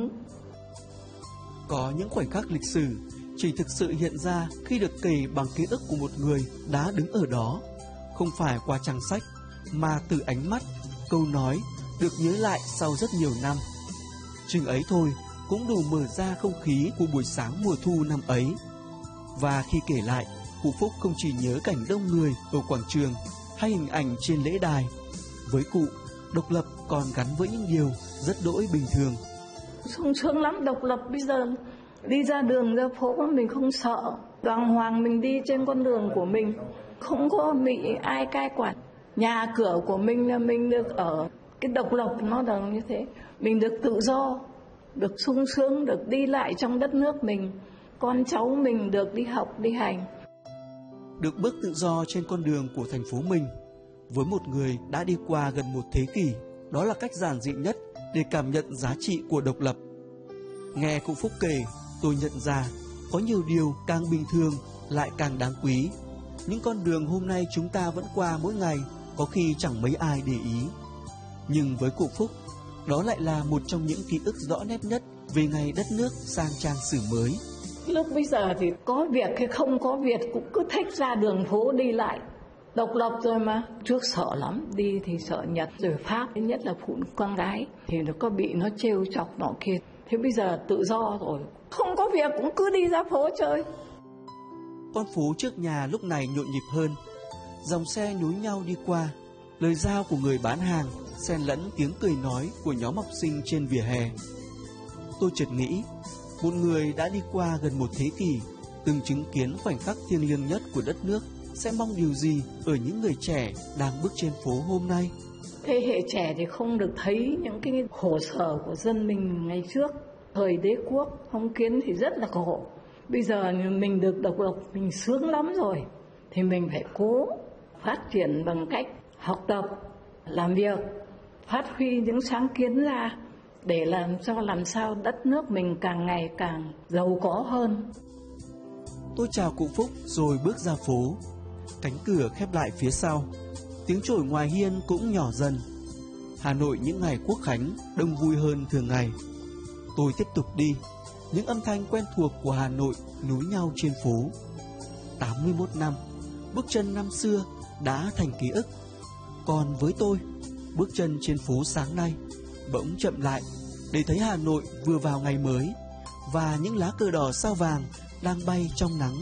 hứng. Có những khoảnh khắc lịch sử chỉ thực sự hiện ra khi được kể bằng ký ức của một người đã đứng ở đó, không phải qua trang sách mà từ ánh mắt, câu nói được nhớ lại sau rất nhiều năm. Chừng ấy thôi cũng đủ mở ra không khí của buổi sáng mùa thu năm ấy. Và khi kể lại, cụ Phúc không chỉ nhớ cảnh đông người ở quảng trường hay hình ảnh trên lễ đài. Với cụ, độc lập còn gắn với những điều rất đỗi bình thường. Sung sướng lắm, độc lập bây giờ đi ra đường ra phố mình không sợ, đàng hoàng mình đi trên con đường của mình, không có bị ai cai quản. Nhà cửa của mình là mình được ở, cái độc lập nó là như thế, mình được tự do, được sung sướng, được đi lại trong đất nước mình, con cháu mình được đi học đi hành. Được bước tự do trên con đường của thành phố mình, với một người đã đi qua gần một thế kỷ, đó là cách giản dị nhất để cảm nhận giá trị của độc lập. Nghe cụ Phúc kể, tôi nhận ra có nhiều điều càng bình thường lại càng đáng quý. Những con đường hôm nay chúng ta vẫn qua mỗi ngày, có khi chẳng mấy ai để ý. Nhưng với cụ Phúc, đó lại là một trong những ký ức rõ nét nhất về ngày đất nước sang trang sử mới. Lúc bây giờ thì có việc hay không có việc cũng cứ thích ra đường phố đi lại. Độc lập rồi mà, trước sợ lắm, đi thì sợ Nhật rồi Pháp, nhất là phụ nữ con gái thì nó có bị nó trêu chọc nọ kia. Thế bây giờ tự do rồi, không có việc cũng cứ đi ra phố chơi. Con phố trước nhà lúc này nhộn nhịp hơn, dòng xe nối nhau đi qua, lời rao của người bán hàng xen lẫn tiếng cười nói của nhóm học sinh trên vỉa hè. Tôi chợt nghĩ, một người đã đi qua gần một thế kỷ, từng chứng kiến khoảnh khắc thiêng liêng nhất của đất nước, sẽ mong điều gì ở những người trẻ đang bước trên phố hôm nay. Thế hệ trẻ thì không được thấy những cái khổ sở của dân mình ngày trước. Thời đế quốc phong kiến thì rất là khổ. Bây giờ mình được độc lập, mình sướng lắm rồi. Thì mình phải cố phát triển bằng cách học tập, làm việc, phát huy những sáng kiến ra để làm sao đất nước mình càng ngày càng giàu có hơn. Tôi chào cụ Phúc rồi bước ra phố. Cánh cửa khép lại phía sau, tiếng chổi ngoài hiên cũng nhỏ dần. Hà Nội những ngày Quốc khánh đông vui hơn thường ngày. Tôi tiếp tục đi, những âm thanh quen thuộc của Hà Nội nối nhau trên phố. 81 năm, bước chân năm xưa đã thành ký ức. Còn với tôi, bước chân trên phố sáng nay bỗng chậm lại để thấy Hà Nội vừa vào ngày mới và những lá cờ đỏ sao vàng đang bay trong nắng.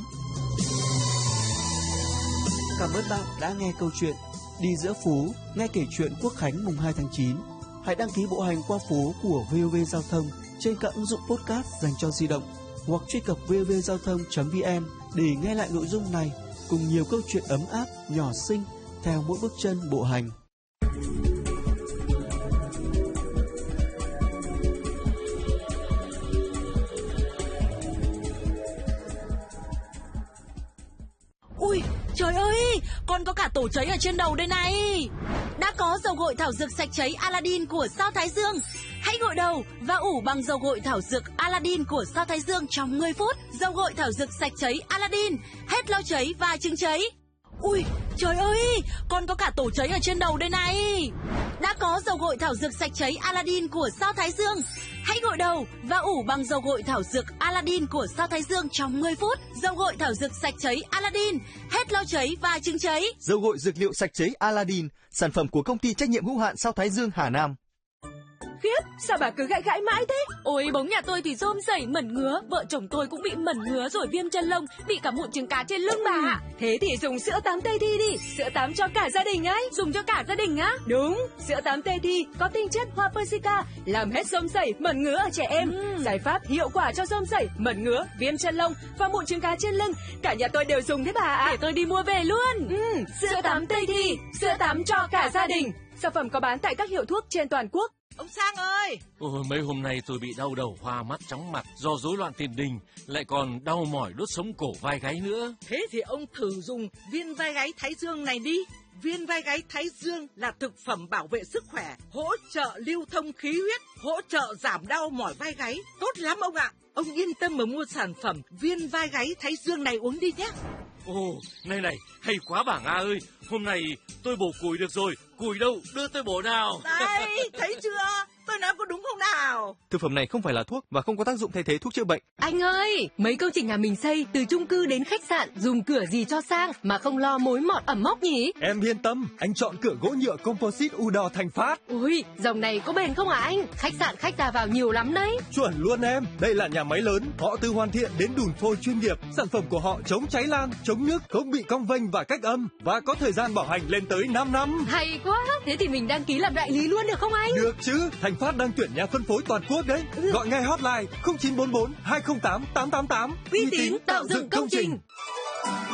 Cảm ơn bạn đã nghe câu chuyện Đi giữa phố, nghe kể chuyện Quốc khánh mùng 2 tháng 9. Hãy đăng ký bộ hành qua phố của VOV Giao thông trên các ứng dụng podcast dành cho di động hoặc truy cập vovgiao thông.vn để nghe lại nội dung này cùng nhiều câu chuyện ấm áp, nhỏ xinh theo mỗi bước chân bộ hành. Ui, trời ơi, con có cả tổ cháy ở trên đầu đây này. Đã có dầu gội thảo dược sạch cháy Aladdin của Sao Thái Dương. Hãy gội đầu và ủ bằng dầu gội thảo dược Aladdin của Sao Thái Dương trong 10 phút. Dầu gội thảo dược sạch cháy Aladdin, hết lo cháy và chứng cháy. Ui, trời ơi, con có cả tổ cháy ở trên đầu đây này. Đã có dầu gội thảo dược sạch cháy Aladdin của Sao Thái Dương. Hãy gội đầu và ủ bằng dầu gội thảo dược Aladdin của Sao Thái Dương trong 10 phút. Dầu gội thảo dược sạch cháy Aladdin, hết lo cháy và chứng cháy. Dầu gội dược liệu sạch cháy Aladdin, sản phẩm của công ty trách nhiệm hữu hạn Sao Thái Dương Hà Nam. Khiếp, sao bà cứ gãi mãi thế? Ôi, bóng nhà tôi thì rôm rẩy mẩn ngứa, vợ chồng tôi cũng bị mẩn ngứa rồi viêm chân lông, bị cả mụn trứng cá trên lưng bà ạ. Thế thì dùng sữa tắm Tây Thi đi, sữa tắm cho cả gia đình ấy. Dùng cho cả gia đình á? Đúng, sữa tắm Tây Thi có tinh chất hoa Persica, làm hết rôm rẩy, mẩn ngứa ở trẻ em. Giải pháp hiệu quả cho rôm rẩy, mẩn ngứa, viêm chân lông và mụn trứng cá trên lưng. Cả nhà tôi đều dùng thế bà ạ. Để tôi đi mua về luôn. Sữa tắm Tây Thi, sữa tắm cho cả gia đình. Sản phẩm có bán tại các hiệu thuốc trên toàn quốc. Ông Sang ơi! Ôi, mấy hôm nay tôi bị đau đầu, hoa mắt, chóng mặt do rối loạn tiền đình, lại còn đau mỏi đốt sống cổ vai gáy nữa. Thế thì ông thử dùng viên vai gáy Thái Dương này đi. Viên vai gáy Thái Dương là thực phẩm bảo vệ sức khỏe, hỗ trợ lưu thông khí huyết, hỗ trợ giảm đau mỏi vai gáy. Tốt lắm ông ạ! Ông yên tâm mà mua sản phẩm viên vai gáy Thái Dương này uống đi nhé. Ồ, này, hay quá bà Nga ơi! Hôm nay tôi bổ củi được rồi, củi đâu, đưa tôi bổ nào. Đây, thấy chưa? Tôi nói có đúng không nào? Thực phẩm này không phải là thuốc và không có tác dụng thay thế thuốc chữa bệnh. Anh ơi, mấy công trình nhà mình xây từ chung cư đến khách sạn, dùng cửa gì cho sang mà không lo mối mọt ẩm mốc nhỉ? Em yên tâm, anh chọn cửa gỗ nhựa composite UDOR Thành Phát. Ui, dòng này có bền không hả anh? Khách sạn khách ra vào nhiều lắm đấy. Chuẩn luôn em, đây là nhà máy lớn, họ từ hoàn thiện đến đùn phôi chuyên nghiệp. Sản phẩm của họ chống cháy lan, chống nước, không bị cong vênh và cách âm và có thời gian bảo hành lên tới 5 năm. Hay quá, thế thì mình đăng ký làm đại lý luôn được không anh? Được chứ, Thành Phát đang tuyển nhà phân phối toàn quốc đấy. Gọi ngay hotline 0944 208 888. Uy tín tạo dựng công trình.